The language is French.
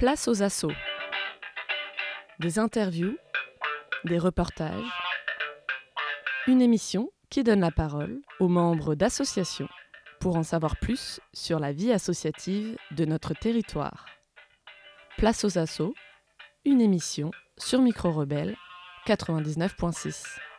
Place aux assos. Des interviews, des reportages, une émission qui donne la parole aux membres d'associations pour en savoir plus sur la vie associative de notre territoire. Place aux assos, une émission sur Micro Rebelle 99.6.